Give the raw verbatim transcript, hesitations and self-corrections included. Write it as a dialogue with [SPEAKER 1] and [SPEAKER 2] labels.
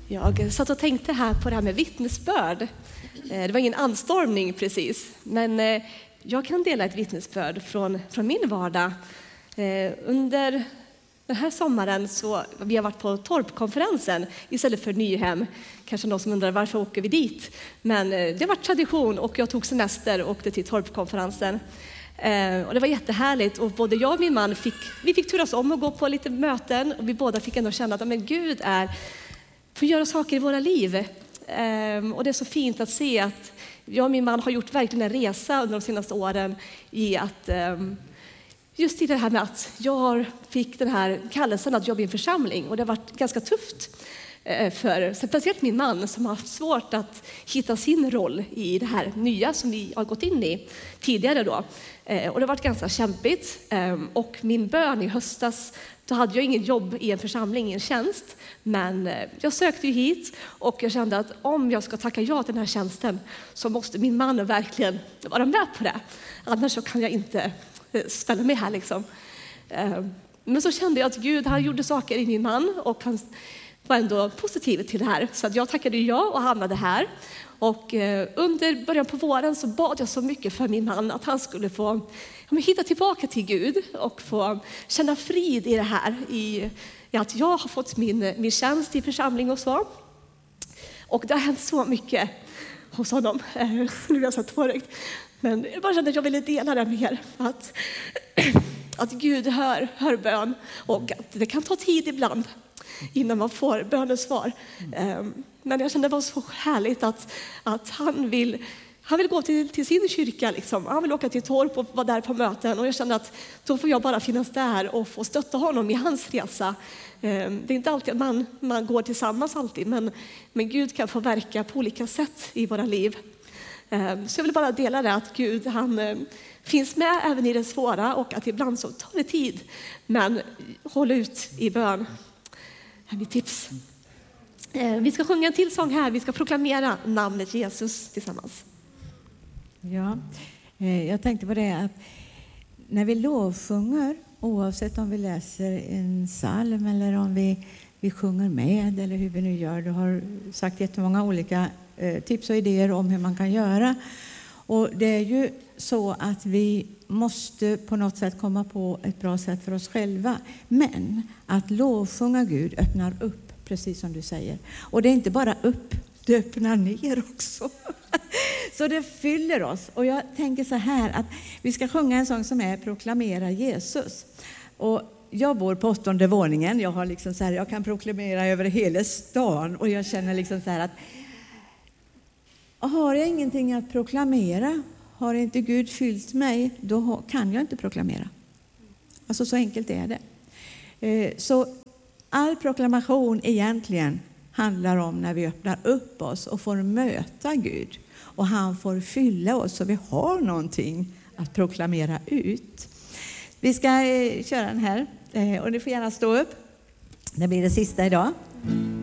[SPEAKER 1] Jag satt och tänkte här på det här med vittnesbörd. Det var ingen anstormning precis, men jag kan dela ett vittnesbörd från, från min vardag. Under den här sommaren så vi har varit på Torpkonferensen istället för Nyhem. Kanske någon som undrar varför åker vi dit. Men det var tradition och jag tog semester och åkte till Torpkonferensen. Och det var jättehärligt och både jag och min man fick, vi fick turas om att gå på lite möten och vi båda fick ändå känna att men Gud är får göra saker i våra liv. Och det är så fint att se att jag och min man har gjort verkligen en resa under de senaste åren i att just i det här med att jag fick den här kallelsen att jobba i en församling och det har varit ganska tufft för speciellt min man som har haft svårt att hitta sin roll i det här nya som vi har gått in i tidigare då. Och det har varit ganska kämpigt och min bön i höstas, då hade jag inget jobb i en församling, ingen tjänst, men jag sökte ju hit och jag kände att om jag ska tacka ja till den här tjänsten så måste min man verkligen vara med på det, annars så kan jag inte ställa mig här liksom. Men så kände jag att Gud, han gjorde saker i min man och han var ändå positiv till det här. Så att jag tackade ja och hamnade här. Och under början på våren så bad jag så mycket för min man att han skulle få ja, hitta tillbaka till Gud och få känna frid i det här. I, i att jag har fått min, min tjänst i församling och så. Och det har hänt så mycket hos honom. Nu är jag så tårögd. Men jag bara kände att jag ville dela det med er. Att, att Gud hör, hör bön och att det kan ta tid ibland innan man får bönesvar. Men jag kände det var så härligt att, att han, vill, han vill gå till, till sin kyrka. Liksom. Han vill åka till Torp och vara där på möten. Och jag kände att då får jag bara finnas där och få stötta honom i hans resa. Det är inte alltid att man, man går tillsammans alltid. Men, men Gud kan få verka på olika sätt i våra liv. Så jag vill bara dela det att Gud han finns med även i det svåra och att ibland så tar det tid. Men håll ut i bön. Här är mitt tips. Vi ska sjunga en till sång här. Vi ska proklamera namnet Jesus tillsammans.
[SPEAKER 2] Ja, jag tänkte på det att när vi lovsjunger, oavsett om vi läser en psalm eller om vi, vi sjunger med eller hur vi nu gör. Du har sagt jättemånga olika eh, tips och idéer om hur man kan göra. Och det är ju så att vi måste på något sätt komma på ett bra sätt för oss själva. Men att lovsjunga Gud öppnar upp, precis som du säger. Och det är inte bara upp, det öppnar ner också. Så det fyller oss. Och jag tänker så här att vi ska sjunga en sång som är proklamera Jesus. Och jag bor på åttonde våningen. Jag har liksom så här, jag kan proklamera över hela stan. Och jag känner liksom så här att har jag ingenting att proklamera, har inte Gud fyllt mig, då kan jag inte proklamera. Alltså så enkelt är det. Så all proklamation egentligen handlar om när vi öppnar upp oss och får möta Gud. Och han får fylla oss så vi har någonting att proklamera ut. Vi ska köra den här och ni får gärna stå upp. Det blir det sista idag.